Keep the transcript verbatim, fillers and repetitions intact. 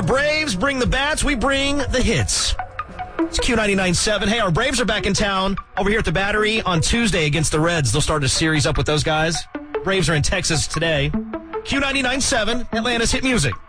Braves bring the bats. We bring the hits. It's Q ninety-nine point seven. Hey, our Braves are back in town over here at the Battery on Tuesday against the Reds. They'll start a series up with those guys. Braves are in Texas today. Q ninety-nine point seven, Atlanta's hit music.